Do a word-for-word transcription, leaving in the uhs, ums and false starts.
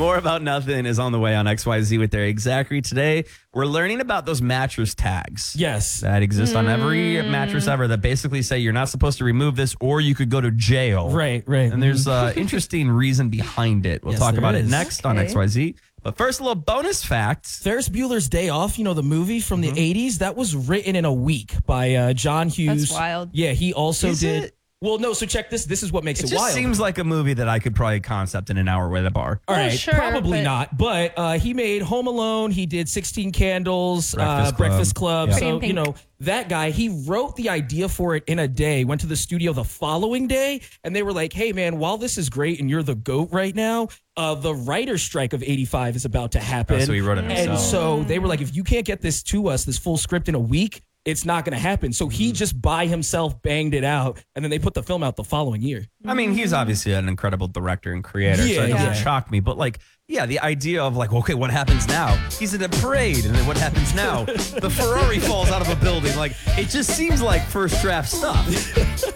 More About Nothing is on the way on X Y Z with Eric Zachary. Today, we're learning about those mattress tags. Yes. That exist on every mattress ever that basically say you're not supposed to remove this or you could go to jail. Right, right. And there's an interesting reason behind it. We'll Yes, talk there about is. it next on Okay. X Y Z. But first, a little bonus fact. Ferris Bueller's Day Off, you know, the movie from the eighties, that was written in a week by uh, John Hughes. That's wild. Yeah, he also Is did. it? Well, no, so check this. This is what makes It it, just wild. seems like a movie that I could probably concept in an hour at a bar. All right, Oh, sure, probably but- not. But uh, he made Home Alone. He did sixteen Candles, Breakfast uh, Club. Breakfast Club. Yeah. Pretty in So, you Pink. know, that guy, he wrote the idea for it in a day, went to the studio the following day, and they were like, hey, man, while this is great and you're the GOAT right now, uh, the writer's strike of eighty-five is about to happen. Oh, so he wrote it And himself. so they were like, if you can't get this to us, this full script in a week, it's not going to happen. So he just by himself banged it out, and then they put the film out the following year. I mean, he's obviously an incredible director and creator, so Yeah, it doesn't yeah. shock me. But like, yeah, the idea of like, okay, what happens now? He's in a parade, and then what happens now? The Ferrari falls out of a building. Like, it just seems like first draft stuff.